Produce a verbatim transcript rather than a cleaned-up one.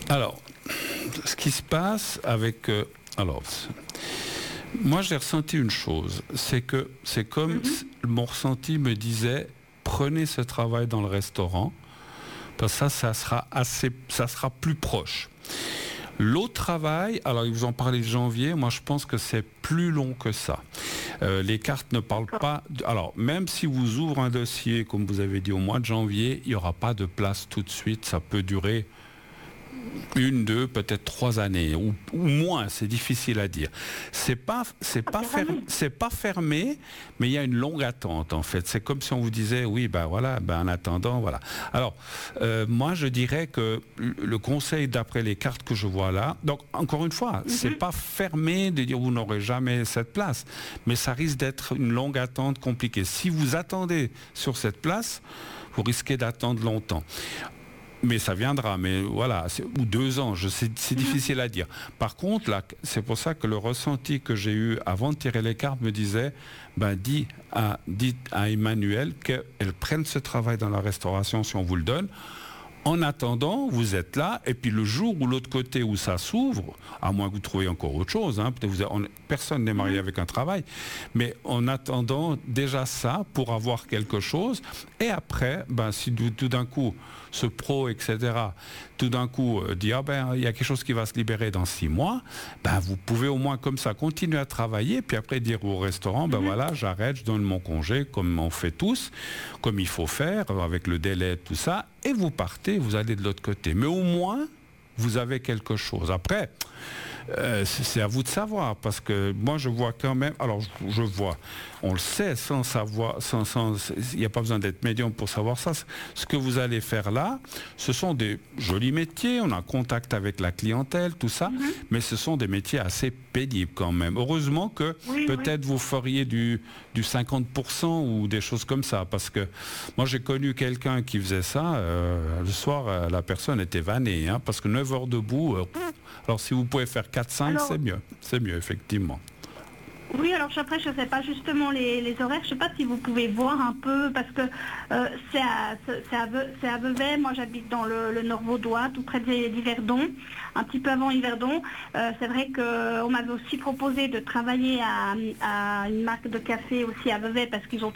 Alors, ce qui se passe avec... Euh, alors, moi j'ai ressenti une chose, c'est que c'est comme mm-hmm. mon ressenti me disait, prenez ce travail dans le restaurant, parce que ça, ça sera assez, ça sera plus proche. L'autre travail, alors ils vous en parlaient de janvier, moi je pense que c'est plus long que ça. Euh, les cartes ne parlent pas... De, alors, même si vous ouvrez un dossier, comme vous avez dit, au mois de janvier, il n'y aura pas de place tout de suite, ça peut durer une, deux, peut-être trois années, ou, ou moins, c'est difficile à dire. C'est pas, c'est pas, fermé, c'est pas fermé, mais il y a une longue attente, en fait. C'est comme si on vous disait, oui, ben voilà, ben en attendant, voilà. Alors, euh, moi, je dirais que le conseil, d'après les cartes que je vois là, donc, encore une fois, mm-hmm. c'est pas fermé de dire vous n'aurez jamais cette place, mais ça risque d'être une longue attente compliquée. Si vous attendez sur cette place, vous risquez d'attendre longtemps. Mais ça viendra, mais voilà, ou deux ans, je sais, c'est difficile à dire. Par contre, là, c'est pour ça que le ressenti que j'ai eu avant de tirer les cartes me disait, ben, dis à, dis à Emmanuel qu'elle prenne ce travail dans la restauration si on vous le donne. En attendant, vous êtes là, et puis le jour où l'autre côté où ça s'ouvre, à moins que vous trouviez encore autre chose, hein, peut-être vous avez, on, personne n'est marié avec un travail, mais en attendant déjà ça pour avoir quelque chose, et après, ben, si tout, tout d'un coup, ce pro, et cetera, tout d'un coup euh, dit, ah ben, il y a quelque chose qui va se libérer dans six mois, ben, vous pouvez au moins comme ça continuer à travailler, puis après dire au restaurant, ben mm-hmm. voilà, j'arrête, je donne mon congé, comme on fait tous, comme il faut faire, avec le délai, tout ça, et vous partez, vous allez de l'autre côté. Mais au moins, vous avez quelque chose. Après, euh, c'est à vous de savoir, parce que moi, je vois quand même... Alors, je, je vois, on le sait, sans savoir... Sans, sans, il n'y a pas besoin d'être médium pour savoir ça. Ce que vous allez faire là, ce sont des jolis métiers, on a contact avec la clientèle, tout ça, mm-hmm. mais ce sont des métiers assez pénibles quand même. Heureusement que oui, peut-être oui. vous feriez du, du cinquante pour cent ou des choses comme ça, parce que moi, j'ai connu quelqu'un qui faisait ça, euh, le soir, euh, la personne était vannée, hein, parce que neuf heures debout, euh, alors si vous pouvez faire quatre cinq, alors, c'est mieux, c'est mieux, effectivement. Oui, alors après, je ne sais pas justement les, les horaires, je ne sais pas si vous pouvez voir un peu, parce que euh, c'est à, c'est à, c'est à Vevey, moi j'habite dans le, le Nord Vaudois, tout près d'Yverdon, un petit peu avant Yverdon. Euh, c'est vrai qu'on m'avait aussi proposé de travailler à, à une marque de café aussi à Vevey, parce qu'ils ont